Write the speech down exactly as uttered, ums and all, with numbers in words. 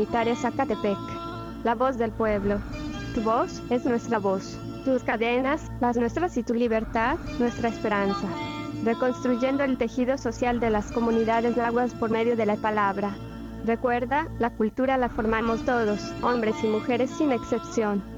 Comunitaria Zacatepec. La voz del pueblo. Tu voz es nuestra voz. Tus cadenas, las nuestras, y tu libertad, nuestra esperanza. Reconstruyendo el tejido social de las comunidades náhuatl por medio de la palabra. Recuerda, la cultura la formamos todos, hombres y mujeres sin excepción.